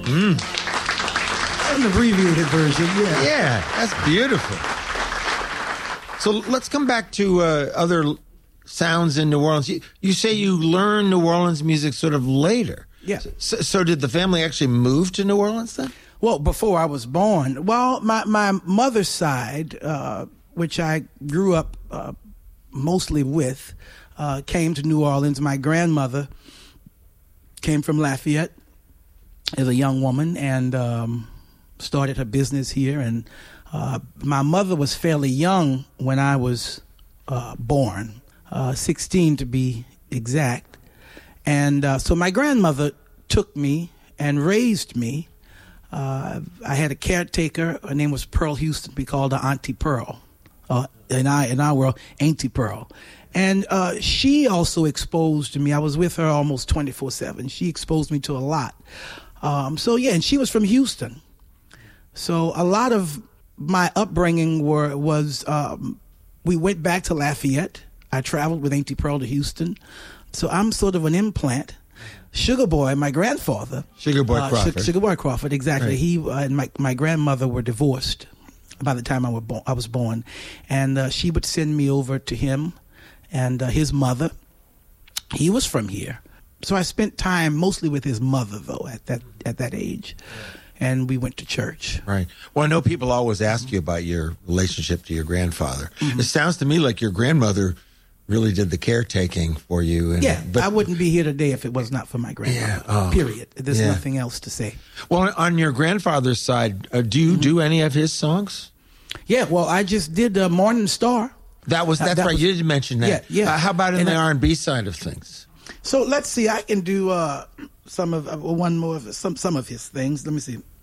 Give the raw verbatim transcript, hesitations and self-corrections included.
Mm. An abbreviated version, yeah. Yeah, that's beautiful. So let's come back to uh, other sounds in New Orleans. You, you say you learned New Orleans music sort of later. Yeah. So, so did the family actually move to New Orleans then? Well, before I was born. Well, my, my mother's side, uh, which I grew up uh, mostly with, uh, came to New Orleans. My grandmother came from Lafayette as a young woman and um, started her business here. And uh, my mother was fairly young when I was uh, born, uh, sixteen to be exact. And uh, so my grandmother took me and raised me. Uh, I had a caretaker. Her name was Pearl Houston. We called her Auntie Pearl. Uh, in, our, in our world, Auntie Pearl. And uh, she also exposed me. I was with her almost twenty-four seven. She exposed me to a lot. Um, so, yeah, and she was from Houston. So a lot of my upbringing were was um, we went back to Lafayette. I traveled with Auntie Pearl to Houston. So I'm sort of an implant. Sugar Boy, my grandfather. Sugar Boy uh, Crawford. Sugar Boy Crawford, exactly. Right. He uh, and my, my grandmother were divorced by the time I, were bo- I was born. And uh, she would send me over to him and uh, his mother. He was from here. So I spent time mostly with his mother, though, at that at that age. And we went to church. Right. Well, I know people always ask you about your relationship to your grandfather. Mm-hmm. It sounds to me like your grandmother really did the caretaking for you. And, yeah, but, I wouldn't be here today if it was not for my grandmother, yeah, oh, period. There's yeah. nothing else to say. Well, on your grandfather's side, uh, do you mm-hmm. do any of his songs? Yeah, well, I just did uh, Morning Star. That was, that's uh, that right, was, you didn't mention that. Yeah, yeah. Uh, how about in and the I, R and B side of things? So let's see, I can do uh, some of, uh, one more of some, some of his things. Let me see.